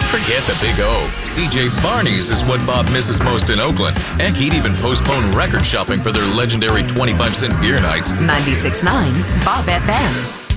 Forget the Big O. CJ Barney's is what Bob misses most in Oakland. Heck, he'd even postpone record shopping for their legendary 25-cent beer nights. 96.9 Bob FM.